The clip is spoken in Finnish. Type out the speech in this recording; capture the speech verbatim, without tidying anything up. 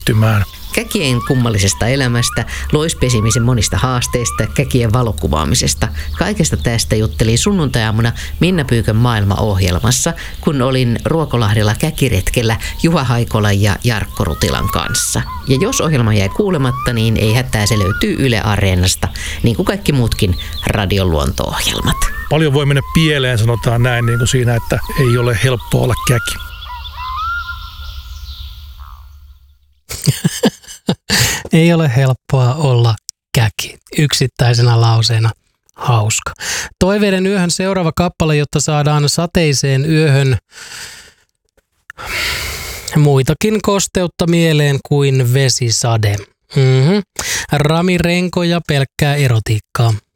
kehittymään. Käkien kummallisesta elämästä, loispesimisen monista haasteista, käkien valokuvaamisesta. Kaikesta tästä juttelin sunnuntajaamuna Minna Pyykön maailmaohjelmassa, kun olin Ruokolahdella käkiretkellä Juha Haikolan ja Jarkko Rutilan kanssa. Ja jos ohjelma jäi kuulematta, niin ei hätää, se löytyy Yle Areenasta, niin kuin kaikki muutkin radion luonto-ohjelmat. Paljon voi mennä pieleen, sanotaan näin, niin kuin siinä, että ei ole helppoa olla käki. Ei ole helppoa olla käki. Yksittäisenä lauseena hauska. Toiveiden yöhön seuraava kappale, jotta saadaan sateiseen yöhön muitakin kosteutta mieleen kuin vesisade. Mm-hmm. Rami Renko ja pelkkää erotiikkaa.